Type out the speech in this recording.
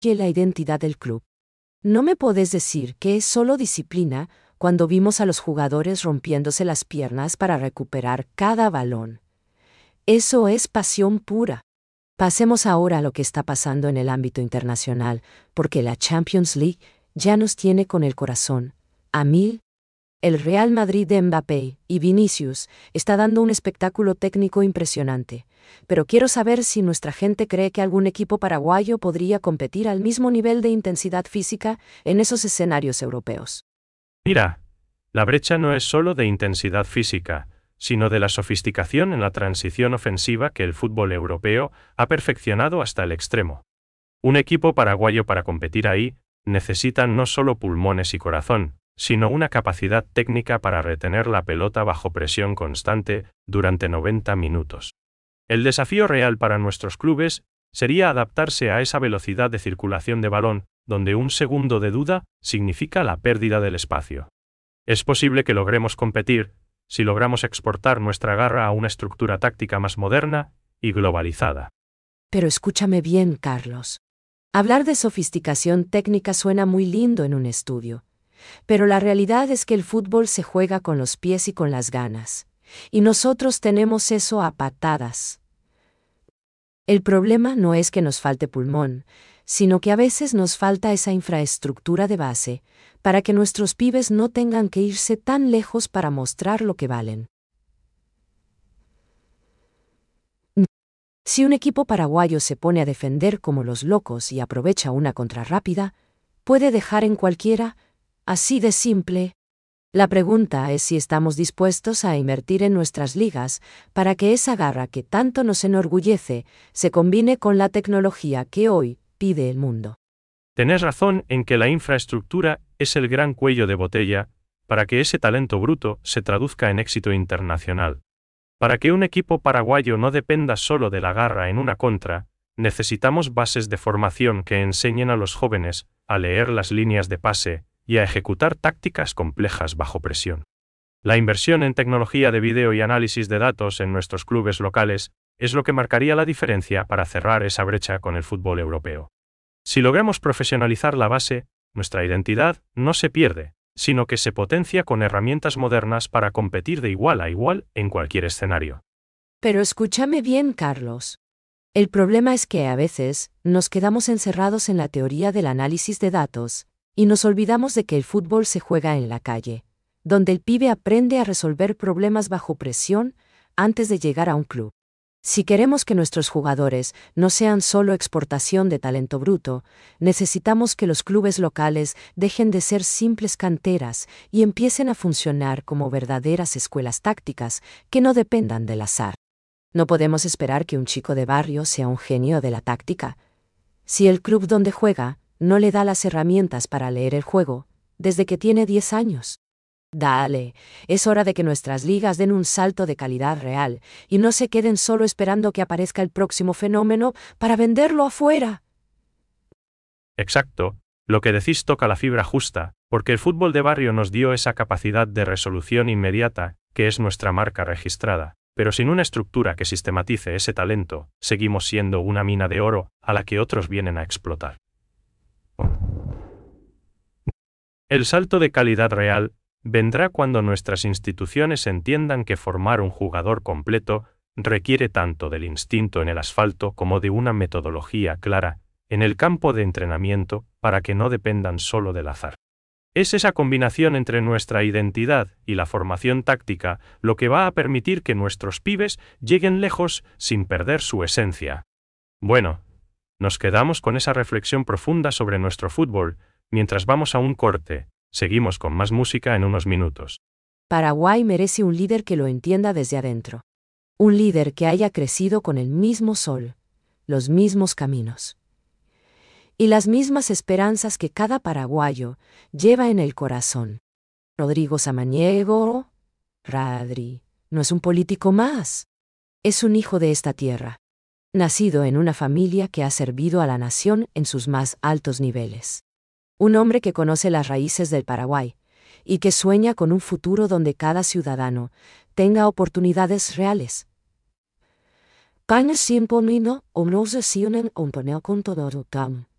la identidad del club. No me podés decir que es solo disciplina cuando vimos a los jugadores rompiéndose las piernas para recuperar cada balón. Eso es pasión pura. Pasemos ahora a lo que está pasando en el ámbito internacional, porque la Champions League ya nos tiene con el corazón a mil. El Real Madrid de Mbappé y Vinicius está dando un espectáculo técnico impresionante, pero quiero saber si nuestra gente cree que algún equipo paraguayo podría competir al mismo nivel de intensidad física en esos escenarios europeos. Mira, la brecha no es solo de intensidad física, sino de la sofisticación en la transición ofensiva que el fútbol europeo ha perfeccionado hasta el extremo. Un equipo paraguayo para competir ahí necesita no solo pulmones y corazón, sino una capacidad técnica para retener la pelota bajo presión constante durante 90 minutos. El desafío real para nuestros clubes sería adaptarse a esa velocidad de circulación de balón, donde un segundo de duda significa la pérdida del espacio. Es posible que logremos competir si logramos exportar nuestra garra a una estructura táctica más moderna y globalizada. Pero escúchame bien, Carlos. Hablar de sofisticación técnica suena muy lindo en un estudio, pero la realidad es que el fútbol se juega con los pies y con las ganas, y nosotros tenemos eso a patadas. El problema no es que nos falte pulmón, sino que a veces nos falta esa infraestructura de base para que nuestros pibes no tengan que irse tan lejos para mostrar lo que valen. Si un equipo paraguayo se pone a defender como los locos y aprovecha una contra rápida, puede dejar en cualquiera, así de simple. La pregunta es si estamos dispuestos a invertir en nuestras ligas para que esa garra que tanto nos enorgullece se combine con la tecnología que hoy pide el mundo. Tenés razón en que la infraestructura es el gran cuello de botella para que ese talento bruto se traduzca en éxito internacional. Para que un equipo paraguayo no dependa solo de la garra en una contra, necesitamos bases de formación que enseñen a los jóvenes a leer las líneas de pase y a ejecutar tácticas complejas bajo presión. La inversión en tecnología de video y análisis de datos en nuestros clubes locales es lo que marcaría la diferencia para cerrar esa brecha con el fútbol europeo. Si logramos profesionalizar la base, nuestra identidad no se pierde, sino que se potencia con herramientas modernas para competir de igual a igual en cualquier escenario. Pero escúchame bien, Carlos. El problema es que a veces nos quedamos encerrados en la teoría del análisis de datos y nos olvidamos de que el fútbol se juega en la calle, donde el pibe aprende a resolver problemas bajo presión antes de llegar a un club. Si queremos que nuestros jugadores no sean solo exportación de talento bruto, necesitamos que los clubes locales dejen de ser simples canteras y empiecen a funcionar como verdaderas escuelas tácticas que no dependan del azar. No podemos esperar que un chico de barrio sea un genio de la táctica. Si el club donde juega no le da las herramientas para leer el juego, desde que tiene 10 años. Dale, es hora de que nuestras ligas den un salto de calidad real y no se queden solo esperando que aparezca el próximo fenómeno para venderlo afuera. Exacto, lo que decís toca la fibra justa, porque el fútbol de barrio nos dio esa capacidad de resolución inmediata, que es nuestra marca registrada, pero sin una estructura que sistematice ese talento, seguimos siendo una mina de oro a la que otros vienen a explotar. El salto de calidad real vendrá cuando nuestras instituciones entiendan que formar un jugador completo requiere tanto del instinto en el asfalto como de una metodología clara en el campo de entrenamiento para que no dependan solo del azar. Es esa combinación entre nuestra identidad y la formación táctica lo que va a permitir que nuestros pibes lleguen lejos sin perder su esencia. Bueno, nos quedamos con esa reflexión profunda sobre nuestro fútbol mientras vamos a un corte. Seguimos con más música en unos minutos. Paraguay merece un líder que lo entienda desde adentro. Un líder que haya crecido con el mismo sol, los mismos caminos y las mismas esperanzas que cada paraguayo lleva en el corazón. Rodrigo Samaniego, Radri, no es un político más. Es un hijo de esta tierra, nacido en una familia que ha servido a la nación en sus más altos niveles. Un hombre que conoce las raíces del Paraguay y que sueña con un futuro donde cada ciudadano tenga oportunidades reales. Keine simpelmino om nos zien om panel con todo tam.